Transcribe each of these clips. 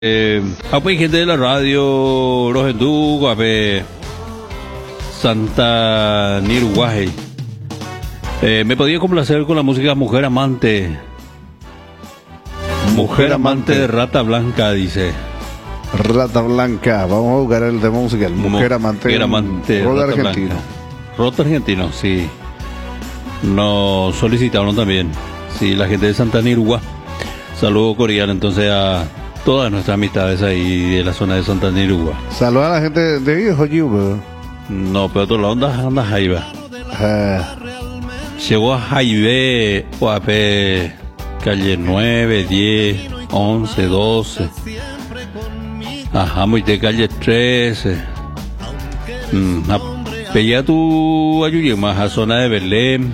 Ape gente de la radio, Rojendu, Ape Santa Niruguaje. Me podía complacer con la música Mujer Amante. Mujer Amante de Rata Blanca, dice. Rata Blanca, vamos a jugar el tema musical. Mujer Amante. Mujer Amante. Rock Rata argentino. Blanca. Rock argentino, sí. Nos solicitaron también. Sí, la gente de Santa Nirugua. Saludo cordial entonces a todas nuestras amistades ahí de la zona de Santa Nirugua. Saluda a la gente de Viejo Yuba. No, pero otro lado anda Jaiba. Llegó a Jaibe, Oape, calle 9, 10, 11, 12. Ajá, muy de calle 13. Pella tu ayuyema a zona de Belén.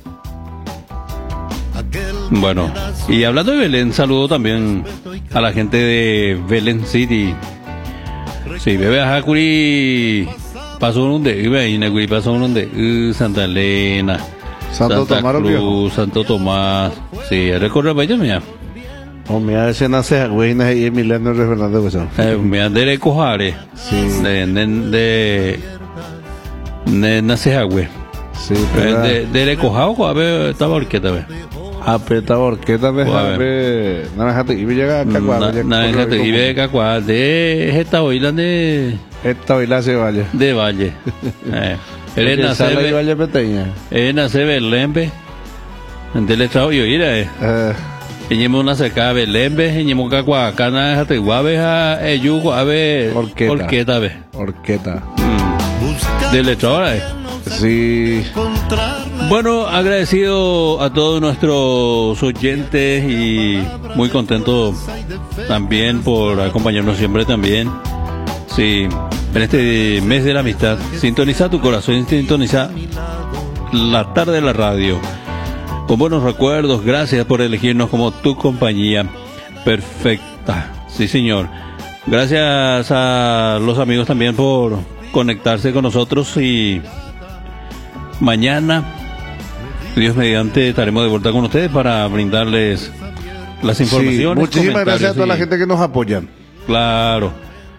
Bueno, y hablando de Belén, saludo también a la gente de Belén City. Sí, bebé a Jacuri, pasó un de pasó un de Santa Elena, Santo Santa Tomás, Cruz, Santo Tomás. Sí, recorre para allá, mía. Oh, mira, ese nace güey, y Emiliano Fernando Besón. Me andere cojare. Sí. De nace güey. Sí, pero de cojao, a ver, estaba orqueta, ve. apeta orqueta de Jabe, naranja y llega acá Naranja y ve acá de esta oila de esta oila se vaya. De Valle. Elena se ve Valle Peteña. Elena se ve Lembe. Del estado yo iré. Eñemo una seca Belembe, eñemo cacua, cana jate guabe a eyugo ave orqueta ve. Orqueta. Del estado Sí. Bueno, agradecido a todos nuestros oyentes y muy contento también por acompañarnos siempre también. Sí, en este mes de la amistad, sintoniza tu corazón, sintoniza la tarde de la radio. Con buenos recuerdos, gracias por elegirnos como tu compañía perfecta. Sí, señor. Gracias a los amigos también por conectarse con nosotros y mañana, Dios mediante, estaremos de vuelta con ustedes para brindarles las informaciones. Sí, muchísimas gracias a toda la gente que nos apoya. Claro.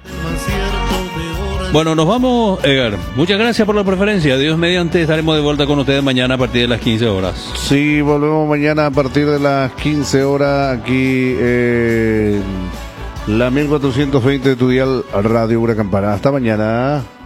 Bueno, nos vamos, Edgar. Muchas gracias por la preferencia. Dios mediante, estaremos de vuelta con ustedes mañana a partir de las 15 horas. Sí, volvemos mañana a partir de las 15 horas aquí en la 1420 de tu dial Radio Huracán Para. Hasta mañana.